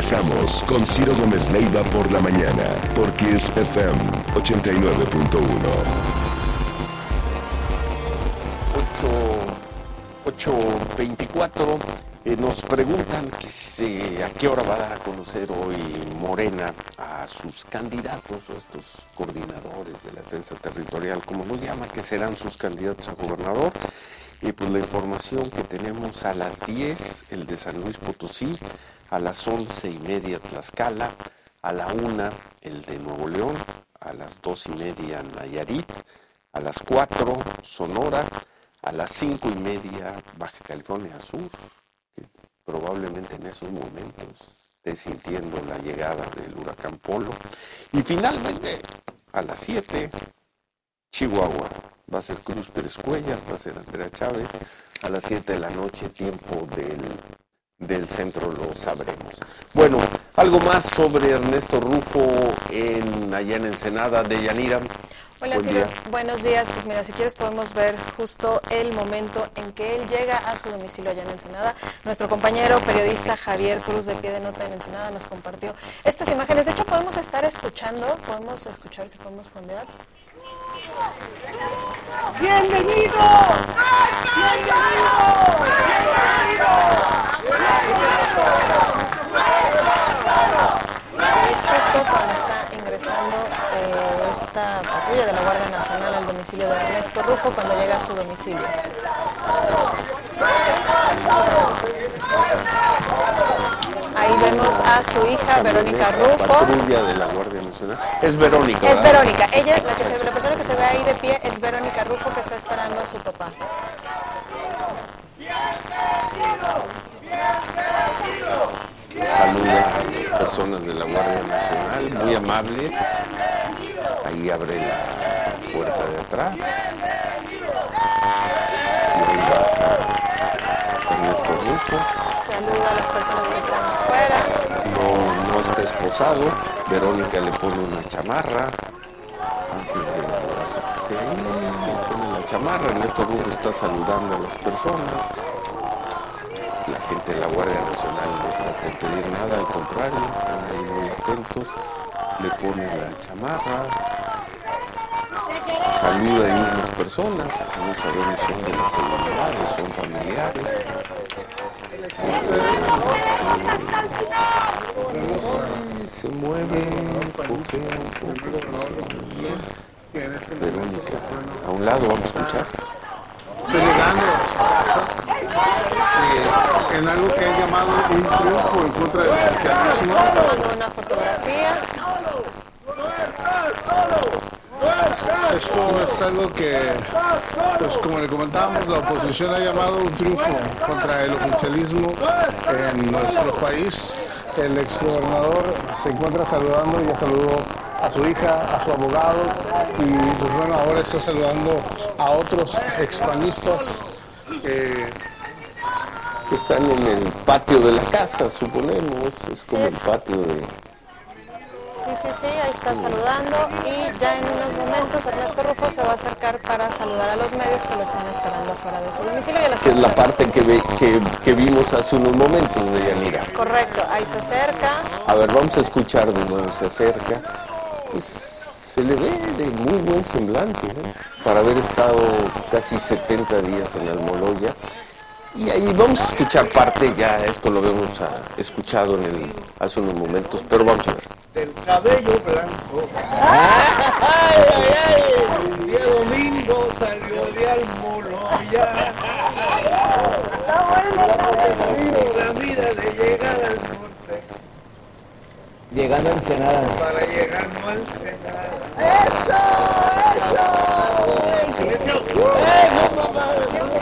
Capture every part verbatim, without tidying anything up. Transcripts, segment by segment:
Regresamos con Ciro Gómez Leiva por la mañana, por Kiss F M ochenta y nueve punto uno. ocho veinticuatro. Eh, nos preguntan que se, a qué hora va a dar a conocer hoy Morena a sus candidatos o estos coordinadores de la defensa territorial, como los llaman, que serán sus candidatos a gobernador. Y pues la información que tenemos: a las diez el de San Luis Potosí, a las once y media Tlaxcala, a la una el de Nuevo León, a las dos y media Nayarit, a las cuatro Sonora, a las cinco y media Baja California Sur, que probablemente en esos momentos esté sintiendo la llegada del huracán Polo, y finalmente a las siete Chihuahua. Va a ser Cruz Pérez Cuellar, va a ser Andrea Chávez, a las siete de la noche, tiempo del, del centro, lo sabremos. Bueno, algo más sobre Ernesto Rufo en, allá en Ensenada, de Yanira. Hola, Buen Ciro, buenos días. Pues mira, si quieres podemos ver justo el momento en que él llega a su domicilio allá en Ensenada. Nuestro compañero periodista Javier Cruz, de Pie de Nota en Ensenada, nos compartió estas imágenes. De hecho, podemos estar escuchando, podemos escuchar si podemos fondear. ¡Bienvenido! ¡Bienvenido! Es justo cuando está ingresando eh, esta patrulla de la Guardia Nacional al domicilio de Ernesto Rufo, cuando llega a su domicilio. Ahí vemos a su hija, Verónica Rufo. Patrulla de la Guardia Nacional. Es Verónica. Es Verónica. Ella, la, que se, la persona que se ve ahí de pie, es Verónica Rufo, que está esperando a su papá. Saluda a las personas de la Guardia Nacional, muy amables. Ahí abre la puerta de atrás. Y ahí baja Ernesto Rufo. Saluda a las personas que están afuera. No, no está esposado. Verónica le pone una chamarra. Antes de sacarse ahí, le pone la chamarra. Ernesto Rufo está saludando a las personas. La gente de la Guardia Nacional no trata de pedir nada, al contrario, están ahí muy atentos. Le pone la chamarra. Saluda a unas personas. No sabemos si son de la seguridad o son familiares. Se mueve, cojea un poco. Verónica, a un lado vamos a escuchar. Estoy llegando a su casa eh, en algo que han llamado un triunfo en contra del socialismo. Está tomando una fotografía. Esto es algo que, pues como le comentábamos, la oposición ha llamado un triunfo contra el oficialismo en nuestro país. El exgobernador se encuentra saludando, ya saludó a su hija, a su abogado, y pues bueno, ahora está saludando a otros expanistas eh, que están en el patio de la casa, suponemos. Es como el patio de... Sí, sí, sí, ahí está saludando, y ya en unos momentos Ernesto Rufo se va a acercar para saludar a los medios que lo están esperando afuera de su domicilio. Y a las que es la parte que, ve, que, que vimos hace unos momentos de Yanira. Correcto, ahí se acerca. A ver, vamos a escuchar de nuevo, se acerca. Pues se le ve de muy buen semblante, ¿eh? Para haber estado casi setenta días en Almoloya. Y ahí vamos a escuchar parte, ya esto lo habíamos escuchado en el, hace unos momentos, pero vamos a ver. Del cabello blanco. Ay, ay, ay. Un día domingo salió de Almoloya. La mira de llegar al norte. Llegando a Ensenada. Para llegar no a Ensenada. ¡Eso! ¡Eso! ¡Eh, no, mamá!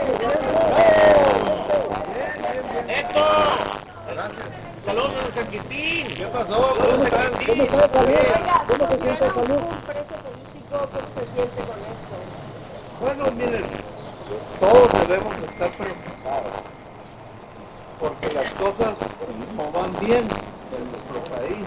¡Saludos a San Quintín! ¿Qué pasó? ¿Cómo estás? ¿Cómo estás, Javier? ¿Cómo te sientes, Salud? Un preso político, ¿cómo se siente con esto? Bueno, miren, todos debemos estar preocupados porque las cosas no van bien en nuestro país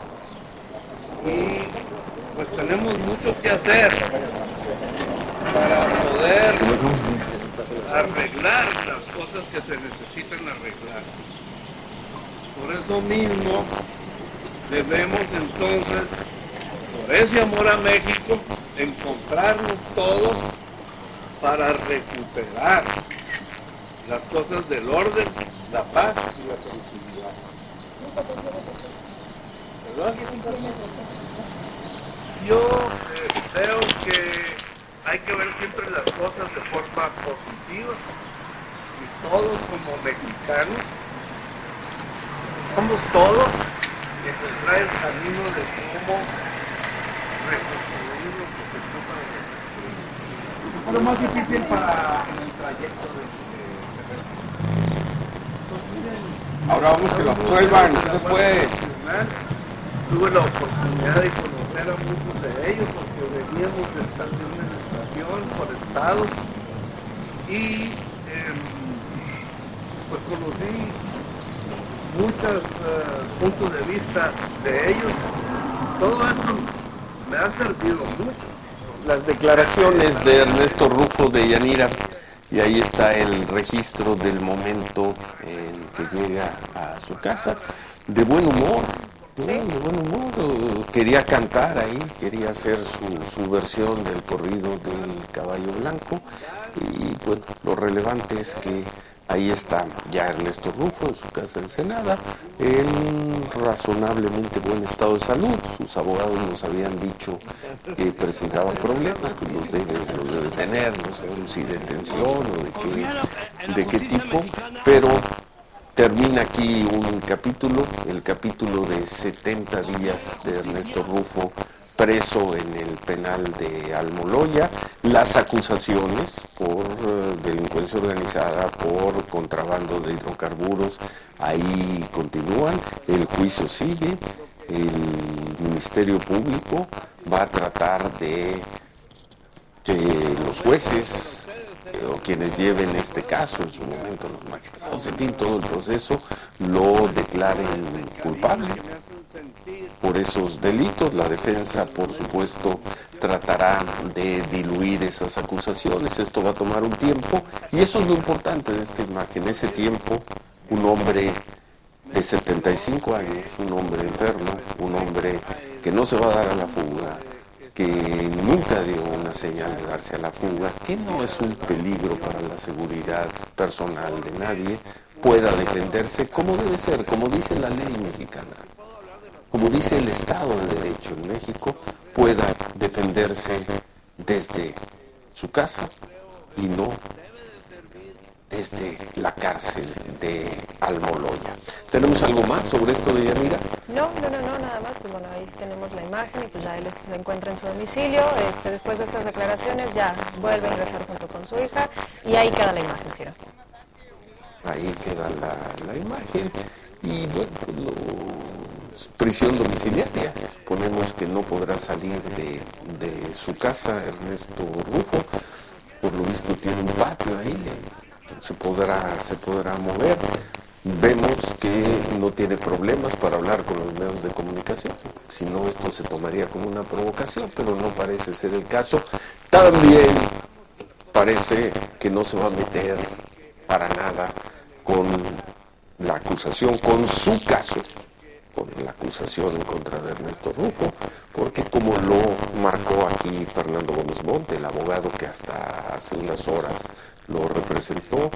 y pues tenemos mucho que hacer para poder arreglar las cosas que se necesitan arreglar. Por eso mismo debemos entonces, por ese amor a México, encontrarnos todos para recuperar las cosas del orden, la paz y la tranquilidad. ¿Verdad? Yo eh, creo que hay que ver siempre las cosas de forma positiva y todos como mexicanos somos todos encontrar el camino de cómo reconstruir lo que se ocupa de reconstruir. ¿Fue lo más difícil para en el trayecto de Ahora vamos que lo absuelvan, no se puede. Tuve la oportunidad de conocer a muchos de ellos porque veníamos de estación en estación por estados y eh, pues conocí muchos uh, puntos de vista de ellos. Todo eso me ha servido mucho. Las declaraciones de Ernesto Rufo de Yanira, y ahí está el registro del momento en que llega a su casa, de buen humor, ¿no? De buen humor, quería cantar ahí, quería hacer su, su versión del corrido del Caballo Blanco, y bueno, lo relevante es que ahí está ya Ernesto Rufo en su casa Ensenada, en razonablemente buen estado de salud. Sus abogados nos habían dicho que presentaba problemas, que los debe, los debe tener, no sabemos si de tensión o de qué, de qué tipo, pero termina aquí un capítulo, el capítulo de setenta días de Ernesto Rufo preso en el penal de Almoloya, las acusaciones por uh, delincuencia organizada, por contrabando de hidrocarburos, ahí continúan, el juicio sigue, el Ministerio Público va a tratar de que los jueces eh, o quienes lleven este caso en su momento, los magistrados, en fin, todo el proceso, lo declaren culpable por esos delitos. La defensa, por supuesto, tratará de diluir esas acusaciones. Esto va a tomar un tiempo y eso es lo importante de esta imagen. Ese tiempo, un hombre de setenta y cinco años, un hombre enfermo, un hombre que no se va a dar a la fuga, que nunca dio una señal de darse a la fuga, que no es un peligro para la seguridad personal de nadie, pueda defenderse como debe ser, como dice la ley mexicana, como dice el Estado de Derecho en México, pueda defenderse desde su casa y no desde la cárcel de Almoloya. ¿Tenemos algo más sobre esto de Yanira? No, no, no, no, nada más. Pues bueno, ahí tenemos la imagen y pues ya él se encuentra en su domicilio. Este, después de estas declaraciones ya vuelve a ingresar junto con su hija y ahí queda la imagen, ¿sí? Ahí queda la, la imagen y bueno, pues lo... prisión domiciliaria. Ponemos que no podrá salir de, de su casa Ernesto Rufo. Por lo visto tiene un patio ahí, se podrá, se podrá mover. Vemos que no tiene problemas para hablar con los medios de comunicación. Si no, esto se tomaría como una provocación, pero no parece ser el caso. También parece que no se va a meter para nada con la acusación, con su caso, con la acusación en contra de Ernesto Rufo, porque como lo marcó aquí Fernando Gómez Monte, el abogado que hasta hace unas horas lo representó,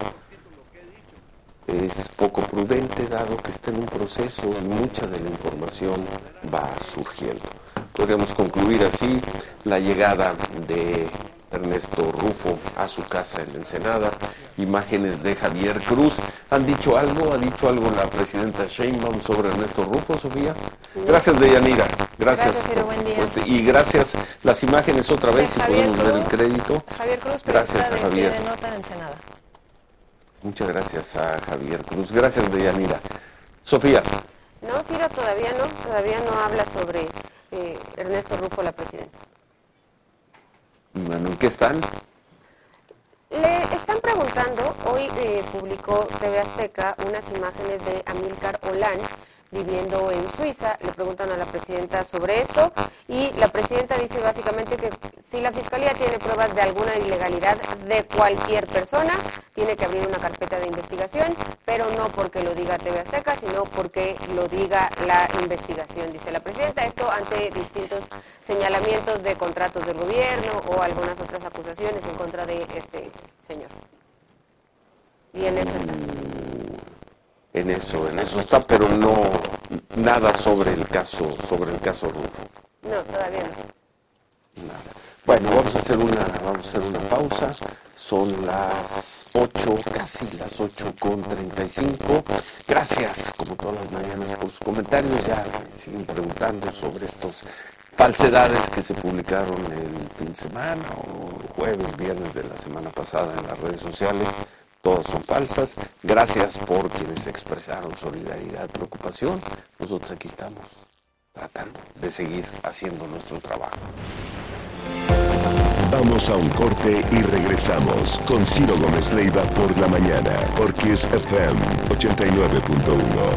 es poco prudente dado que está en un proceso y mucha de la información va surgiendo. Podríamos concluir así la llegada de Ernesto Rufo a su casa en Ensenada. Imágenes de Javier Cruz. ¿Han dicho algo? ¿Ha dicho algo la presidenta Sheinbaum sobre Ernesto Rufo, Sofía? Gracias, Deyanira. Gracias. Gracias, Ciro, buen día. Pues, y gracias. Las imágenes otra vez, si podemos Cruz, ver el crédito. Javier Cruz, gracias a de Javier. Pie de Nota en Ensenada. Muchas gracias a Javier Cruz. Gracias, Deyanira. Sofía. No, Ciro, todavía no. Todavía no habla sobre eh, Ernesto Rufo, la presidenta. Bueno, ¿en qué están? Le están preguntando, hoy eh, publicó T V Azteca unas imágenes de Amílcar Olán, viviendo en Suiza. Le preguntan a la presidenta sobre esto y la presidenta dice básicamente que si la Fiscalía tiene pruebas de alguna ilegalidad de cualquier persona, tiene que abrir una carpeta de investigación, pero no porque lo diga T V Azteca, sino porque lo diga la investigación, dice la presidenta. Esto ante distintos señalamientos de contratos del gobierno o algunas otras acusaciones en contra de este señor. Y en eso está. En eso, en eso está, pero no nada sobre el caso, sobre el caso Rufo. No, todavía no. Nada. Bueno, vamos a hacer una, vamos a hacer una pausa. Son las ocho, casi las ocho con treinta y cinco. Gracias, como todas las mañanas, por sus comentarios. Ya me siguen preguntando sobre estas falsedades que se publicaron el fin de semana o jueves, viernes de la semana pasada en las redes sociales. Todas son falsas. Gracias por quienes expresaron solidaridad, preocupación. Nosotros aquí estamos tratando de seguir haciendo nuestro trabajo. Vamos a un corte y regresamos con Ciro Gómez Leiva por la mañana, por Kiss F M ochenta y nueve punto uno.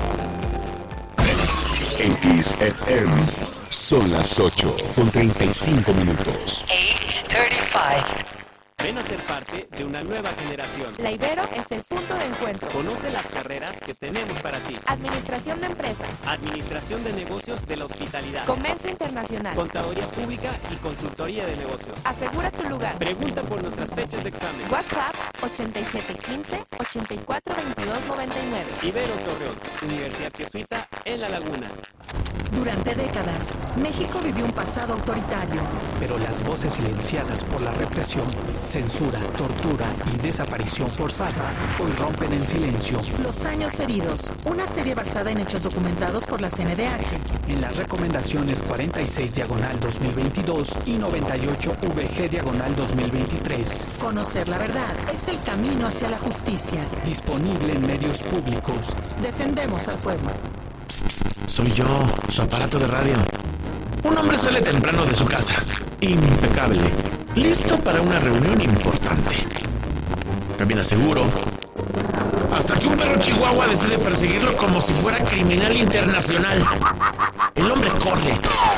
En Kiss F M son las ocho con treinta y cinco minutos. ocho treinta y cinco. Ven a ser parte de una nueva generación. La Ibero es el punto de encuentro. Conoce las carreras que tenemos para ti. Administración de empresas. Administración de negocios de la hospitalidad. Comercio internacional. Contaduría pública y consultoría de negocios. Asegura tu lugar. Pregunta por nuestras fechas de examen. WhatsApp ochenta y siete quince, ochenta y cuatro veintidós noventa y nueve. Ibero Torreón, Universidad Jesuita en La Laguna. Durante décadas, México vivió un pasado autoritario. Pero las voces silenciadas por la represión, censura, tortura y desaparición forzada hoy rompen el silencio. Los años heridos, una serie basada en hechos documentados por la C N D H. En las recomendaciones cuarenta y seis diagonal dos mil veintidós y noventa y ocho V G diagonal dos mil veintitrés. Conocer la verdad es el camino hacia la justicia. Disponible en medios públicos. Defendemos al pueblo. Soy yo, su aparato de radio. Un hombre sale temprano de su casa, impecable, listo para una reunión importante. Camina seguro, hasta que un perro chihuahua decide perseguirlo como si fuera criminal internacional. El hombre corre,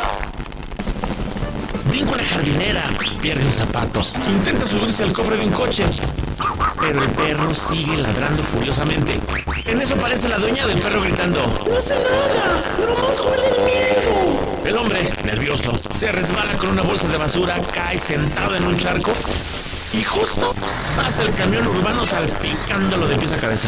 brinca una jardinera, pierde un zapato, intenta subirse al cofre de un coche, pero el perro sigue ladrando furiosamente. En eso aparece la dueña del perro gritando: ¡No hace nada! ¡Nomás huele el miedo! El hombre, nervioso, se resbala con una bolsa de basura, cae sentado en un charco y justo pasa el camión urbano salpicándolo de pies a cabeza.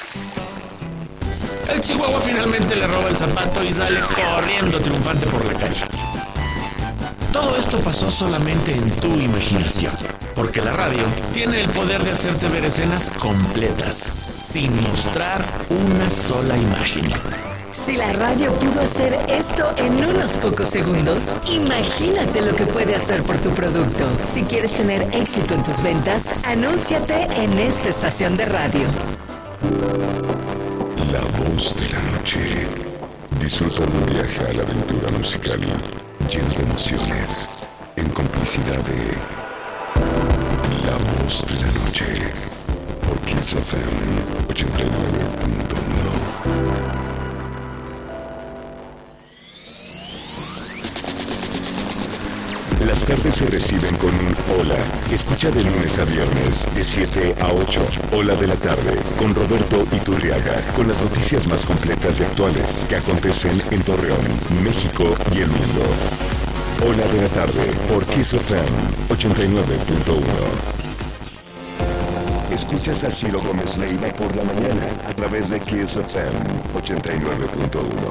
El chihuahua finalmente le roba el zapato y sale corriendo triunfante por la calle. Todo esto pasó solamente en tu imaginación, porque la radio tiene el poder de hacerte ver escenas completas, sin mostrar una sola imagen. Si la radio pudo hacer esto en unos pocos segundos, imagínate lo que puede hacer por tu producto. Si quieres tener éxito en tus ventas, anúnciate en esta estación de radio. La voz de la noche. Disfruta de un viaje a la aventura musical lleno de emociones, en complicidad de La voz de la noche, por Kiss F M ochenta y nueve punto uno. Las tardes se reciben con un hola. Escucha de lunes a viernes de siete a ocho. Hola de la tarde con Roberto Iturriaga, con las noticias más completas y actuales que acontecen en Torreón, México y el mundo. Hola de la tarde por Kiss F M ochenta y nueve punto uno. Escuchas a Ciro Gómez Leiva por la mañana a través de Kiss F M ochenta y nueve punto uno.